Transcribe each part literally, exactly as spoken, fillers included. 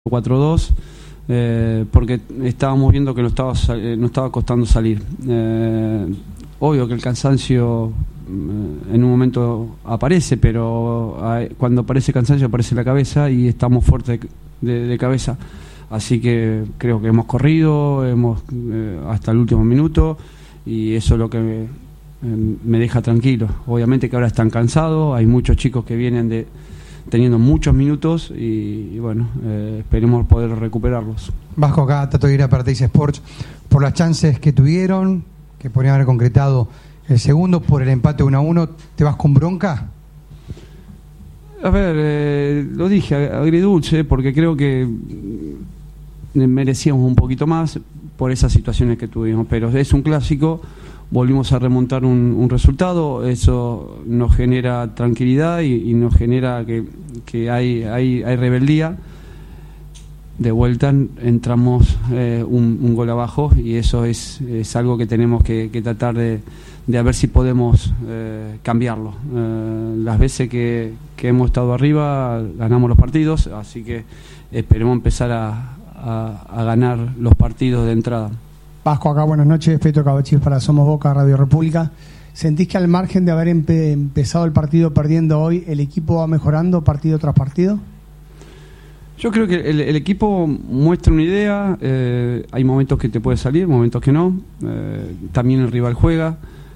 cuatro dos, eh, porque estábamos viendo que nos estaba, nos estaba costando salir. Eh, obvio que el cansancio eh, en un momento aparece, pero eh, cuando aparece cansancio aparece la cabeza y estamos fuertes de, de, de cabeza. Así que creo que hemos corrido hemos eh, hasta el último minuto y eso es lo que me, eh, me deja tranquilo. Obviamente que ahora están cansados, hay muchos chicos que vienen de teniendo muchos minutos y, y bueno, eh, esperemos poder recuperarlos. Vasco, acá Tato Higuera para Teis Sports, por las chances que tuvieron, que podrían haber concretado el segundo, por el empate uno a uno, ¿te vas con bronca? A ver, eh, lo dije, agridulce, porque creo que merecíamos un poquito más por esas situaciones que tuvimos, pero es un clásico. Volvimos a remontar un, un resultado, eso nos genera tranquilidad y, y nos genera que, que hay, hay, hay rebeldía. De vuelta entramos eh, un, un gol abajo y eso es, es algo que tenemos que, que tratar de, de a ver si podemos eh, cambiarlo. Eh, las veces que, que hemos estado arriba ganamos los partidos, así que esperemos empezar a, a, a ganar los partidos de entrada. Vasco, acá buenas noches, Petro Cabachis para Somos Boca, Radio República. ¿Sentís que al margen de haber empe- empezado el partido perdiendo hoy, el equipo va mejorando partido tras partido? Yo creo que el, el equipo muestra una idea, eh, hay momentos que te puede salir, momentos que no, eh, también el rival juega,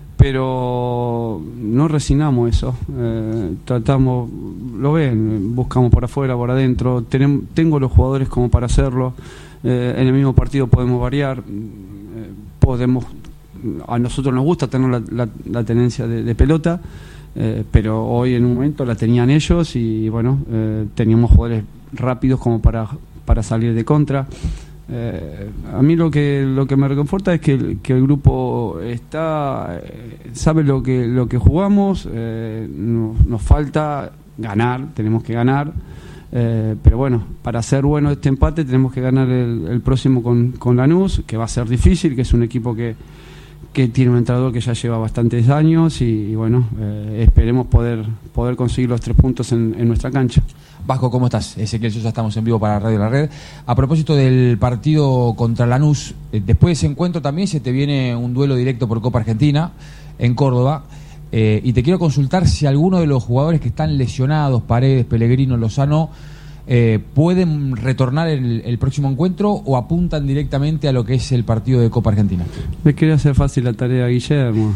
pero no resignamos eso, eh, tratamos, lo ven, buscamos por afuera, por adentro, tenemos, tengo los jugadores como para hacerlo. Eh, en el mismo partido podemos variar, eh, podemos, a nosotros nos gusta tener la, la, la tenencia de, de pelota, eh, pero hoy en un momento la tenían ellos y bueno, eh, teníamos jugadores rápidos como para, para salir de contra. Eh, a mí lo que lo que me reconforta es que el, que el grupo está eh, sabe lo que lo que jugamos, eh, nos, nos falta ganar, tenemos que ganar. Eh, pero bueno, para ser bueno este empate tenemos que ganar el, el próximo con, con Lanús, que va a ser difícil, que es un equipo que, que tiene un entrenador que ya lleva bastantes años y, y bueno, eh, esperemos poder poder conseguir los tres puntos en, en nuestra cancha. Vasco, ¿cómo estás? Ezequiel Sosa, estamos en vivo para Radio La Red. A propósito del partido contra Lanús, eh, después de ese encuentro también se te viene un duelo directo por Copa Argentina en Córdoba. Eh, y te quiero consultar si alguno de los jugadores que están lesionados, Paredes, Pellegrino, Lozano, eh, pueden retornar el, el próximo encuentro o apuntan directamente a lo que es el partido de Copa Argentina. Le quería hacer fácil la tarea a Guillermo.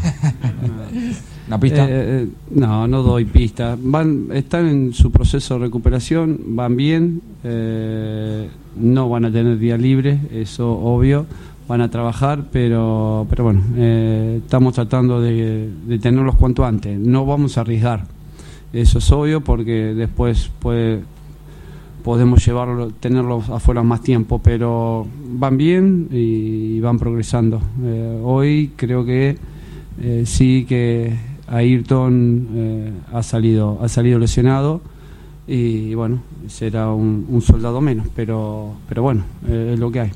¿Una pista? Eh, eh, no, no doy pista. Van, están en su proceso de recuperación, van bien, eh, no van a tener día libre, eso obvio. Van a trabajar, pero pero bueno, eh, estamos tratando de, de tenerlos cuanto antes. No vamos a arriesgar, eso es obvio, porque después puede, podemos llevarlo, tenerlos afuera más tiempo, pero van bien y van progresando. Eh, hoy creo que eh, sí que Ayrton eh, ha salido ha salido lesionado y bueno, será un, un soldado menos, pero pero bueno, eh, es lo que hay.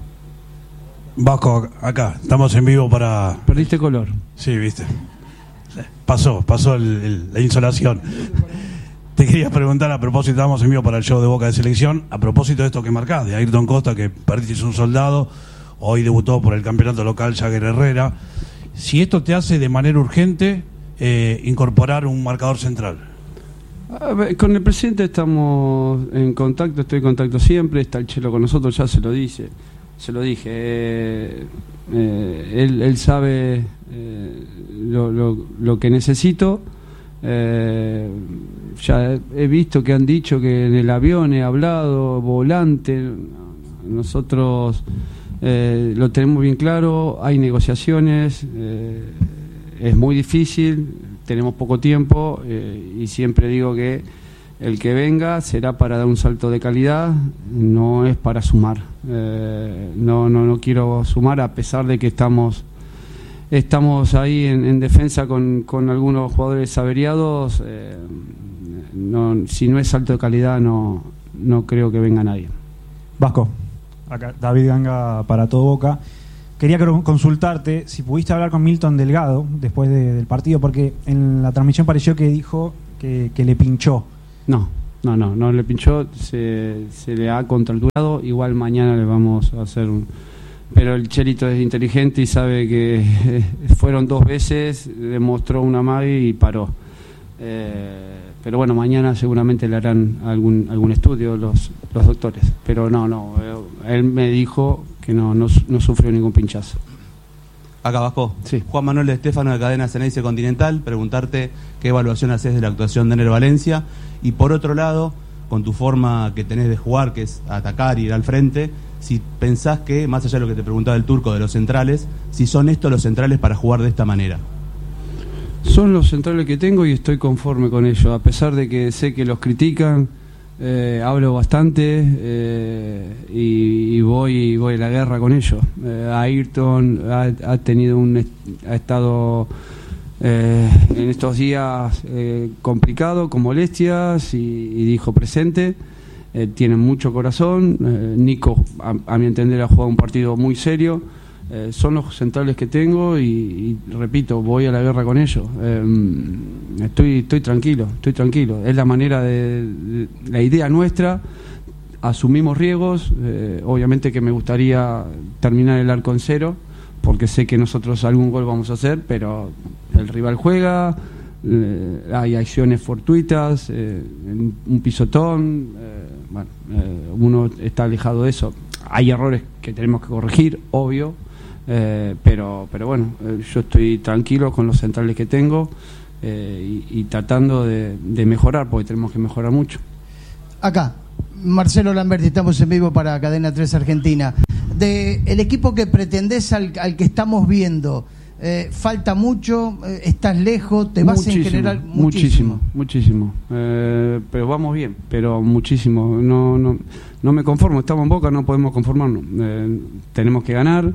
Vasco, acá, estamos en vivo para... Perdiste color. Sí, viste. Pasó, pasó el, el, la insolación. Te quería preguntar a propósito, estamos en vivo para el show de Boca de Selección, a propósito de esto que marcás, de Ayrton Costa, que perdiste un soldado, hoy debutó por el campeonato local Jagger Herrera. Si esto te hace de manera urgente eh, incorporar un marcador central. A ver, con el presidente estamos en contacto, estoy en contacto siempre, está el Chelo con nosotros, ya se lo dice. Se lo dije, eh, eh, él, él sabe eh, lo, lo, lo que necesito. Eh, ya he visto que han dicho que en el avión he hablado, volante. Nosotros eh, lo tenemos bien claro, hay negociaciones, eh, es muy difícil, tenemos poco tiempo eh, y siempre digo que el que venga será para dar un salto de calidad, no es para sumar. Eh, no, no, no quiero sumar, a pesar de que estamos estamos ahí en, en defensa con, con algunos jugadores averiados. Eh, no, si no es salto de calidad, no, no creo que venga nadie. Vasco, acá David Ganga para Todo Boca. Quería consultarte si pudiste hablar con Milton Delgado después de, del partido, porque en la transmisión pareció que dijo que, que le pinchó. No. no, no, no le pinchó, se, se le ha contracturado, igual mañana le vamos a hacer un... Pero el Chelito es inteligente y sabe que fueron dos veces, le mostró una mague y paró. Eh, pero bueno, mañana seguramente le harán algún algún estudio los, los doctores. Pero no, no, él me dijo que no, no, no sufrió ningún pinchazo. Acá Vasco. Sí. Juan Manuel de Estéfano de Cadena Ceneice Continental, preguntarte qué evaluación haces de la actuación de Ener Valencia y por otro lado, con tu forma que tenés de jugar, que es atacar y ir al frente, si pensás que, más allá de lo que te preguntaba el Turco de los centrales, si son estos los centrales para jugar de esta manera. Son los centrales que tengo y estoy conforme con ellos, a pesar de que sé que los critican. Eh, hablo bastante eh, y, y voy voy a la guerra con ellos. Eh, Ayrton ha, ha tenido un ha estado eh, en estos días eh, complicado con molestias y, y dijo presente. Eh, tienen mucho corazón. Eh, Nico, a, a mi entender, ha jugado un partido muy serio. Eh, son los centrales que tengo y, y repito, voy a la guerra con ellos. Eh, estoy estoy tranquilo, estoy tranquilo. Es la manera de, de la idea nuestra. Asumimos riesgos. Eh, obviamente que me gustaría terminar el arco en cero, porque sé que nosotros algún gol vamos a hacer, pero el rival juega. Eh, hay acciones fortuitas, eh, un pisotón. Eh, bueno, eh, uno está alejado de eso. Hay errores que tenemos que corregir, obvio. Eh, pero pero bueno, eh, yo estoy tranquilo con los centrales que tengo eh, y, y tratando de, de mejorar, porque tenemos que mejorar mucho. Acá, Marcelo Lamberti, estamos en vivo para Cadena tres Argentina. De el equipo que pretendés al, al que estamos viendo, eh, ¿falta mucho? Eh, ¿Estás lejos? ¿Te vas muchísimo, en general? Muchísimo, muchísimo. muchísimo. Eh, pero vamos bien, pero muchísimo. No, no, no me conformo, estamos en Boca, no podemos conformarnos. Eh, tenemos que ganar.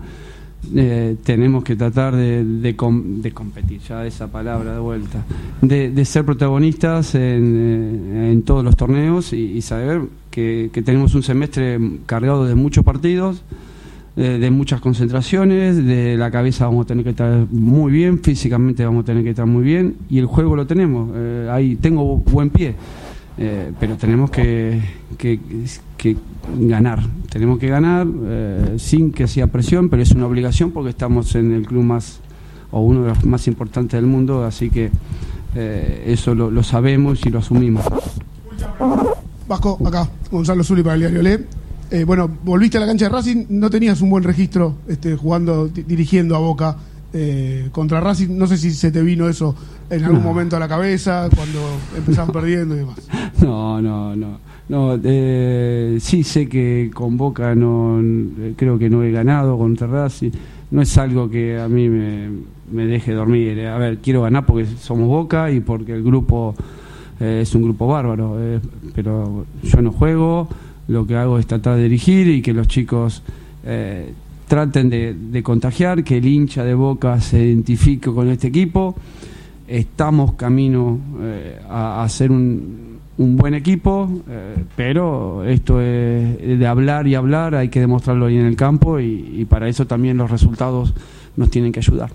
Eh, tenemos que tratar de, de, com, de competir, ya esa palabra de vuelta, de, de ser protagonistas en, eh, en todos los torneos y, y saber que, que tenemos un semestre cargado de muchos partidos, eh, de muchas concentraciones, de la cabeza vamos a tener que estar muy bien, físicamente vamos a tener que estar muy bien y el juego lo tenemos, eh, ahí tengo buen pie. Eh, pero tenemos que, que, que ganar, tenemos que ganar eh, sin que sea presión, pero es una obligación porque estamos en el club más, o uno de los más importantes del mundo, así que eh, eso lo, lo sabemos y lo asumimos. Vasco, acá, Gonzalo Zuli para el diario Le. Eh, bueno, volviste a la cancha de Racing, no tenías un buen registro este, jugando, dirigiendo a Boca. Eh, contra Racing, no sé si se te vino eso en algún no. momento a la cabeza cuando empezaban perdiendo y demás. No, no, no, no eh, sí sé que con Boca no, creo que no he ganado contra Racing, no es algo que a mí me, me deje dormir. A ver, quiero ganar porque somos Boca y porque el grupo eh, es un grupo bárbaro, eh, pero yo no juego, lo que hago es tratar de dirigir y que los chicos eh, traten de, de contagiar, que el hincha de Boca se identifique con este equipo. Estamos camino eh, a, a ser un, un buen equipo, eh, pero esto es de hablar y hablar, hay que demostrarlo ahí en el campo y, y para eso también los resultados nos tienen que ayudar.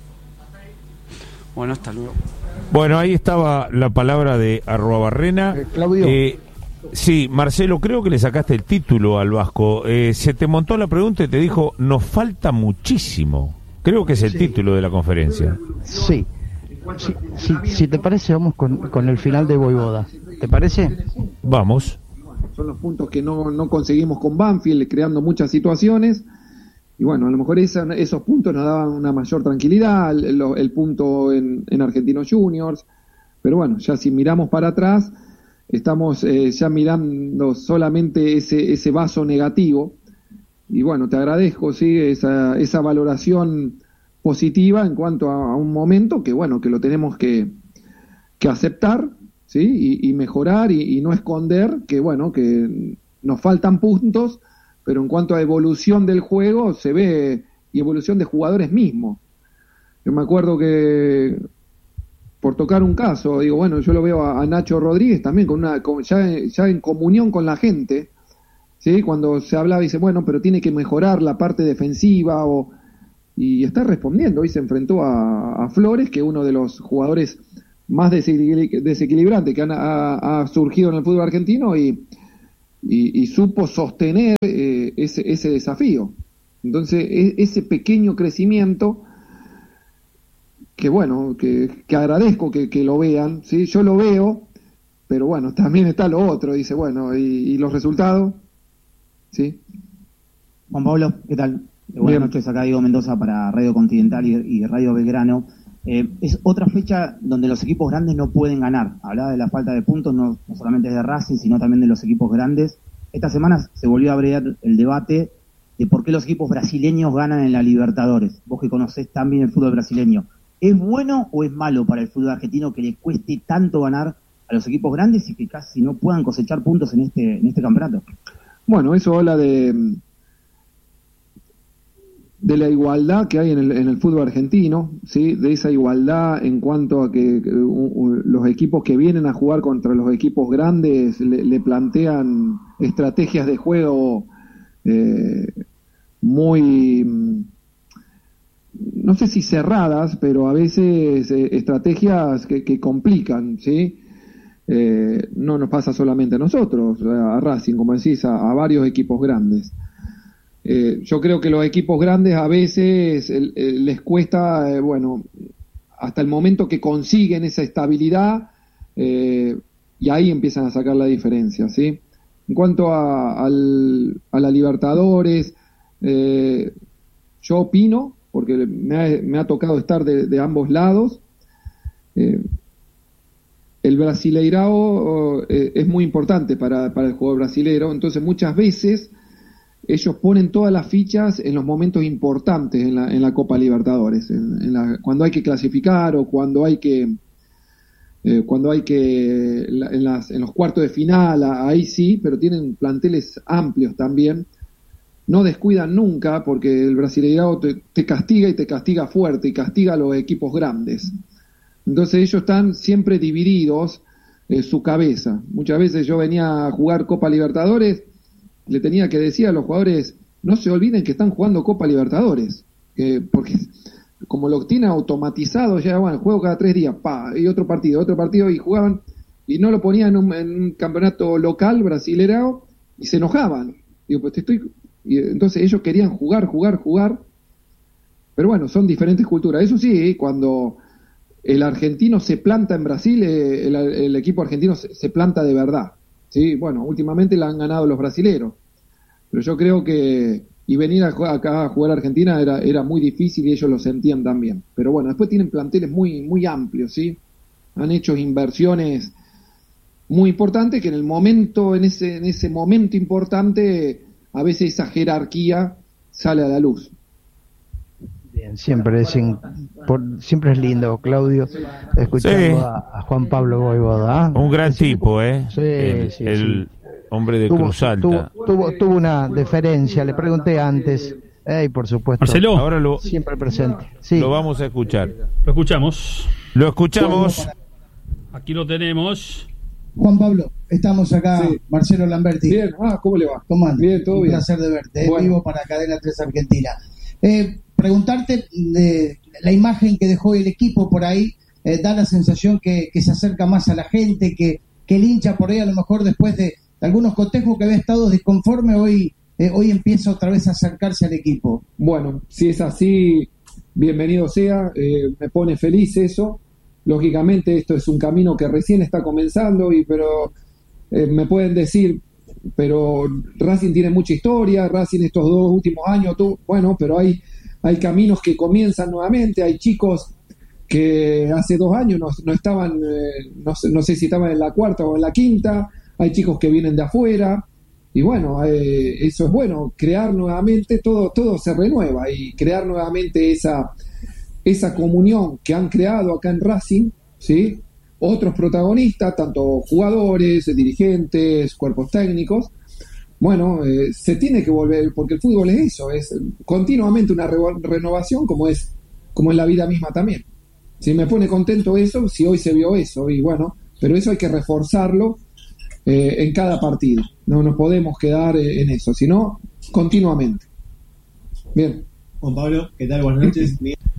Bueno, hasta luego. Bueno, ahí estaba la palabra de arroba Barrena. Eh, Claudio. Eh, Sí, Marcelo, creo que le sacaste el título al Vasco. Eh, se te montó la pregunta y te dijo, nos falta muchísimo. Creo que es el sí. título de la conferencia. Sí. Si, si, si te parece, vamos con, con el final de Voivoda. ¿Te parece? Vamos. Son los puntos que no, no conseguimos con Banfield, creando muchas situaciones. Y bueno, a lo mejor esa, esos puntos nos daban una mayor tranquilidad, el, el punto en, en Argentinos Juniors. Pero bueno, ya si miramos para atrás... Estamos eh, ya mirando solamente ese ese vaso negativo y bueno, te agradezco sí esa esa valoración positiva en cuanto a, a un momento que bueno que lo tenemos que que aceptar sí y, y mejorar y, y no esconder que bueno que nos faltan puntos, pero en cuanto a evolución del juego se ve y evolución de jugadores mismos. Yo me acuerdo que por tocar un caso, digo, bueno, yo lo veo a, a Nacho Rodríguez también con una con, ya, ya en comunión con la gente, ¿sí? Cuando se hablaba dice, bueno, pero tiene que mejorar la parte defensiva o y está respondiendo. Hoy se enfrentó a, a Flores, que es uno de los jugadores más desequil- desequilibrantes que han, ha, ha surgido en el fútbol argentino y, y, y supo sostener eh, ese, ese desafío. Entonces, e- ese pequeño crecimiento que bueno, que, que agradezco que, que lo vean, ¿sí? Yo lo veo, pero bueno, también está lo otro, dice, bueno, ¿y, y los resultados? ¿Sí? Juan Pablo, ¿qué tal? Buenas Bien. noches, acá Diego Mendoza para Radio Continental y, y Radio Belgrano. Eh, es otra fecha donde los equipos grandes no pueden ganar. Hablaba de la falta de puntos, no, no solamente de Racing, sino también de los equipos grandes. Esta semana se volvió a abrir el debate de por qué los equipos brasileños ganan en la Libertadores. Vos que conocés tan bien el fútbol brasileño. ¿Es bueno o es malo para el fútbol argentino que le cueste tanto ganar a los equipos grandes y que casi no puedan cosechar puntos en este en este campeonato? Bueno, eso habla de de la igualdad que hay en el, en el fútbol argentino, ¿sí? De esa igualdad en cuanto a que, que uh, uh, los equipos que vienen a jugar contra los equipos grandes le, le plantean estrategias de juego eh, muy, no sé si cerradas, pero a veces eh, estrategias que, que complican, ¿sí? Eh, no nos pasa solamente a nosotros, a Racing, como decís, a, a varios equipos grandes. Eh, yo creo que los equipos grandes a veces eh, eh, les cuesta, eh, bueno, hasta el momento que consiguen esa estabilidad, eh, y ahí empiezan a sacar la diferencia, ¿sí? En cuanto a, al, a la Libertadores, eh, yo opino, porque me ha, me ha tocado estar de, de ambos lados, eh, el Brasileirao eh, es muy importante para, para el jugador brasilero, entonces muchas veces ellos ponen todas las fichas en los momentos importantes en la, en la Copa Libertadores, en, en la, cuando hay que clasificar o cuando hay que eh, cuando hay que en, las, en los cuartos de final, ahí sí, pero tienen planteles amplios también. No descuidan nunca porque el Brasileirao te, te castiga y te castiga fuerte y castiga a los equipos grandes. Entonces ellos están siempre divididos en su cabeza. Muchas veces yo venía a jugar Copa Libertadores, le tenía que decir a los jugadores, no se olviden que están jugando Copa Libertadores, que, porque como lo tiene automatizado, ya bueno, juego cada tres días, pa, y otro partido, otro partido, y jugaban, y no lo ponían en un, en un campeonato local brasileño, y se enojaban. Digo, pues te estoy... Y entonces ellos querían jugar, jugar, jugar, pero bueno, son diferentes culturas. Eso sí, cuando el argentino se planta en Brasil, eh, el, el equipo argentino se, se planta de verdad. Sí, bueno, últimamente la han ganado los brasileros, pero yo creo que y venir a, acá a jugar a Argentina era era muy difícil y ellos lo sentían también. Pero bueno, después tienen planteles muy muy amplios, sí, han hecho inversiones muy importantes que en el momento en ese en ese momento importante a veces esa jerarquía sale a la luz. Bien, siempre es in, por, siempre es lindo, Claudio, escuchando Sí. a, a Juan Pablo Voivoda. ¿Ah? Un gran tipo, ¿eh? Sí, el, sí, el sí. hombre de Tuvo, Cruz Alta. tuvo, tuvo, tuvo una deferencia, le pregunté antes, eh, y por supuesto, Marcelo. Ahora lo, siempre presente. Sí. lo vamos a escuchar. Lo escuchamos. Lo escuchamos. Aquí lo tenemos. Juan Pablo, estamos acá, Sí. Marcelo Lamberti. Bien, ah, ¿cómo le va? ¿Cómo andas? Bien, todo Un bien. placer de verte, en Bueno. vivo para Cadena tres Argentina. Eh, preguntarte de la imagen que dejó el equipo por ahí, eh, da la sensación que, que se acerca más a la gente, que, que el hincha por ahí a lo mejor después de, de algunos cotejos que había estado disconforme, hoy, eh, hoy empieza otra vez a acercarse al equipo. Bueno, si es así, bienvenido sea, eh, me pone feliz eso. Lógicamente esto es un camino que recién está comenzando, y pero eh, me pueden decir, pero Racing tiene mucha historia, Racing estos dos últimos años, tú, bueno, pero hay, hay caminos que comienzan nuevamente, hay chicos que hace dos años no, no estaban, eh, no, sé, no sé si estaban en la cuarta o en la quinta, hay chicos que vienen de afuera, y bueno, eh, eso es bueno, crear nuevamente, todo, todo se renueva, y crear nuevamente esa, esa comunión que han creado acá en Racing, ¿sí? Otros protagonistas, tanto jugadores, dirigentes, cuerpos técnicos. Bueno, eh, se tiene que volver, porque el fútbol es eso, es continuamente una re- renovación, como es como en la vida misma también. Si me pone contento eso, si hoy se vio eso, y bueno, pero eso hay que reforzarlo eh, en cada partido. No nos podemos quedar eh, en eso, sino continuamente. Bien. Juan Pablo, ¿qué tal? Buenas noches.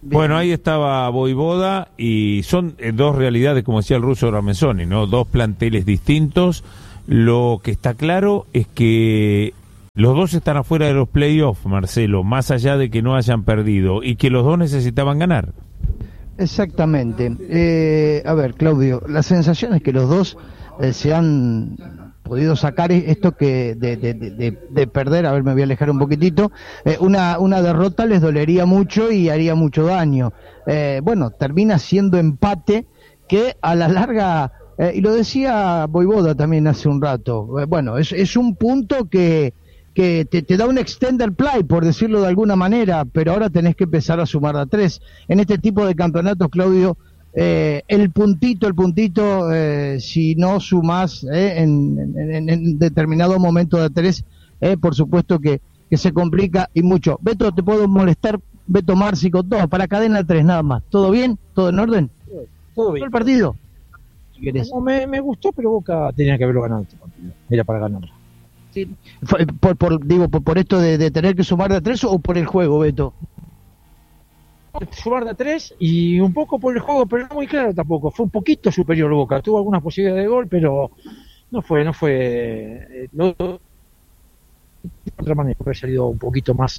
Bueno, ahí estaba Voivoda y son eh, dos realidades, como decía el ruso Ramenzoni, ¿no? Dos planteles distintos. Lo que está claro es que los dos están afuera de los playoffs, Marcelo, más allá de que no hayan perdido y que los dos necesitaban ganar. Exactamente. Eh, a ver, Claudio, la sensación es que los dos eh, se han podido sacar esto que de, de, de, de perder, a ver, me voy a alejar un poquitito, eh, una, una derrota les dolería mucho y haría mucho daño. Eh, bueno, termina siendo empate que a la larga, eh, y lo decía Voivoda también hace un rato, eh, bueno, es, es un punto que, que te, te da un extender play, por decirlo de alguna manera, pero ahora tenés que empezar a sumar a tres. En este tipo de campeonatos, Claudio, Eh, el puntito, el puntito, eh, si no sumás eh, en, en, en determinado momento de tres, eh, por supuesto que, que se complica y mucho. Beto, ¿te puedo molestar? Beto Márcico, todo, para cadena tres nada más. ¿Todo bien? ¿Todo en orden? Todo bien. ¿Todo el partido? Si querés. No, me, me gustó, pero Boca tenía que haberlo ganado este partido. Era para ganarlo. Sí. Fue, por, por, digo, por, por esto de, de tener que sumar de tres o por el juego, Beto. Sumar de a tres y un poco por el juego, pero no muy claro tampoco. Fue un poquito superior Boca, tuvo algunas posibilidades de gol, pero no fue, no fue eh, no, de otra manera, haber salido un poquito más.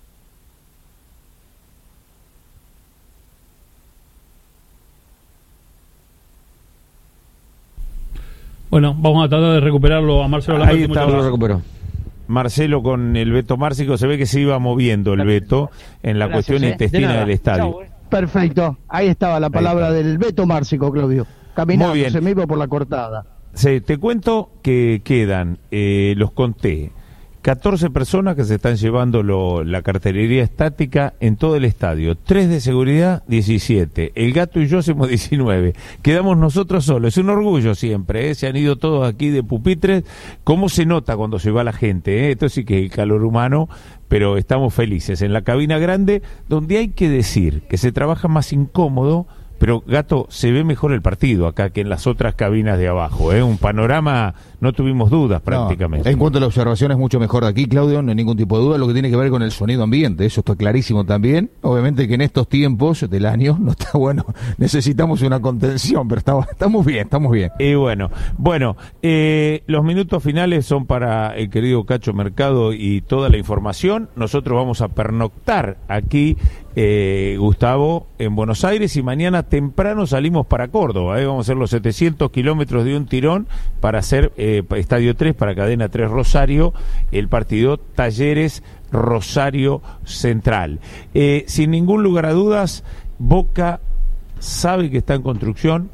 Bueno, vamos a tratar de recuperarlo a Marcelo Lamberti. Ahí está, lo recuperó. Marcelo con el Beto Márcico, se ve que se iba moviendo el Beto en la Gracias, cuestión eh. intestina De del estadio. Chau, eh. Perfecto, ahí estaba la palabra del Beto Márcico, Claudio. Caminando, Muy bien. se me iba por la cortada. Sí, te cuento que quedan, eh, los conté, catorce personas que se están llevando lo, la cartelería estática en todo el estadio. tres de seguridad, diecisiete. El Gato y yo somos diecinueve. Quedamos nosotros solos. Es un orgullo siempre, ¿eh? Se han ido todos aquí de pupitres. ¿Cómo se nota cuando se va la gente? ¿eh? Esto sí que es el calor humano, pero estamos felices. En la cabina grande, donde hay que decir que se trabaja más incómodo, pero Gato, se ve mejor el partido acá que en las otras cabinas de abajo, ¿eh? Un panorama, no tuvimos dudas prácticamente. No, en cuanto a la observación es mucho mejor de aquí, Claudio, no hay ningún tipo de duda, lo que tiene que ver con el sonido ambiente, eso está clarísimo también. Obviamente que en estos tiempos del año no está bueno, necesitamos una contención, pero está, estamos bien, estamos bien. Y bueno, bueno, eh, los minutos finales son para el querido Cacho Mercado y toda la información. Nosotros vamos a pernoctar aquí, eh, Gustavo, en Buenos Aires, y mañana temprano salimos para Córdoba, ¿eh? Vamos a hacer los setecientos kilómetros de un tirón para hacer eh, Estadio tres, para Cadena tres Rosario, el partido Talleres Rosario Central. Eh, sin ningún lugar a dudas, Boca sabe que está en construcción,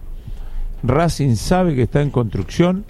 Racing sabe que está en construcción,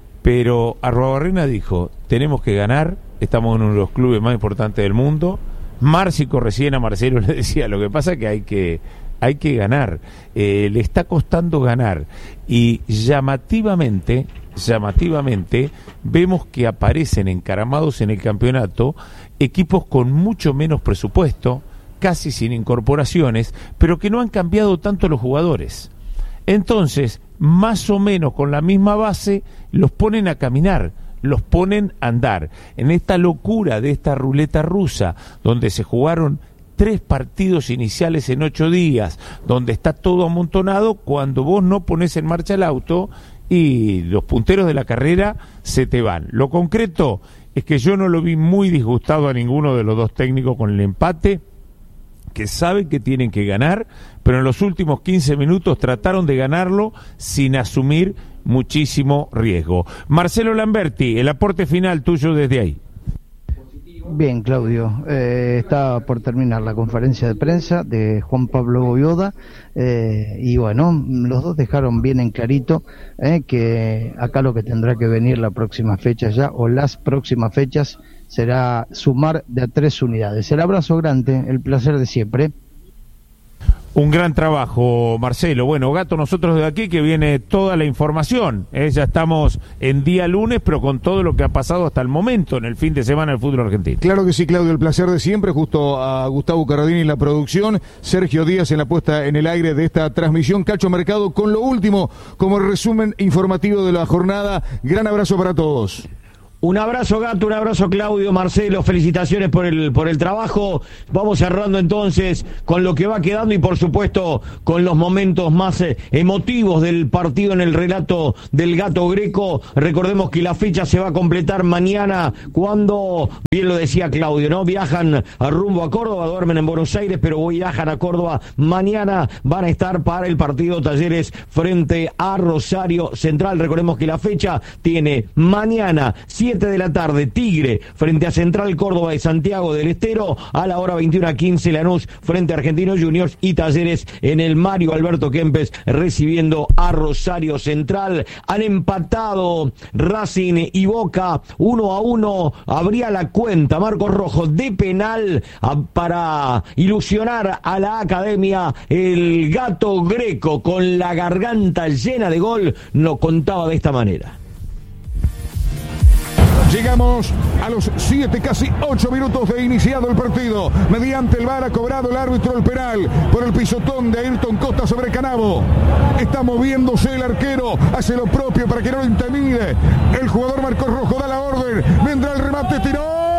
pero Arruabarrena dijo, tenemos que ganar, estamos en uno de los clubes más importantes del mundo. Márcico recién a Marcelo le decía, lo que pasa es que hay que hay que ganar, eh, le está costando ganar, y llamativamente llamativamente vemos que aparecen encaramados en el campeonato equipos con mucho menos presupuesto, casi sin incorporaciones, pero que no han cambiado tanto los jugadores. Entonces, más o menos con la misma base, los ponen a caminar, los ponen a andar. En esta locura de esta ruleta rusa, donde se jugaron tres partidos iniciales en ocho días, donde está todo amontonado, cuando vos no pones en marcha el auto y los punteros de la carrera se te van. Lo concreto es que yo no lo vi muy disgustado a ninguno de los dos técnicos con el empate, que saben que tienen que ganar, pero en los últimos quince minutos trataron de ganarlo sin asumir muchísimo riesgo. Marcelo Lamberti, el aporte final tuyo desde ahí. Bien, Claudio, eh, está por terminar la conferencia de prensa de Juan Pablo Voivoda, eh, y bueno, los dos dejaron bien en clarito eh, que acá lo que tendrá que venir la próxima fecha ya, o las próximas fechas, será sumar de a tres unidades. El abrazo grande, el placer de siempre. Un gran trabajo, Marcelo. Bueno, Gato, nosotros de aquí que viene toda la información. ¿eh? Ya estamos en día lunes, pero con todo lo que ha pasado hasta el momento en el fin de semana del fútbol argentino. Claro que sí, Claudio, el placer de siempre, justo a Gustavo Carradini en la producción, Sergio Díaz en la puesta en el aire de esta transmisión, Cacho Mercado con lo último como resumen informativo de la jornada. Gran abrazo para todos. Un abrazo, Gato, un abrazo, Claudio, Marcelo, felicitaciones por el por el trabajo. Vamos cerrando entonces con lo que va quedando y por supuesto con los momentos más eh, emotivos del partido en el relato del Gato Greco. Recordemos que la fecha se va a completar mañana cuando, bien lo decía Claudio, ¿no? Viajan a rumbo a Córdoba, duermen en Buenos Aires, pero viajan a Córdoba. Mañana van a estar para el partido Talleres frente a Rosario Central. Recordemos que la fecha tiene mañana siete de la tarde Tigre frente a Central Córdoba de Santiago del Estero, a la hora veintiuno a quince Lanús frente a Argentinos Juniors y Talleres en el Mario Alberto Kempes recibiendo a Rosario Central. Han empatado Racing y Boca uno a uno, abría la cuenta Marcos Rojo de penal a, para ilusionar a la academia. El Gato Greco, con la garganta llena de gol, nos contaba de esta manera. Llegamos a los siete, casi ocho minutos de iniciado el partido. Mediante el V A R ha cobrado el árbitro el penal por el pisotón de Ayrton Costa sobre Canavo. Está moviéndose el arquero, hace lo propio para que no lo intimide. El jugador Marcos Rojo da la orden. Vendrá el remate, tiró.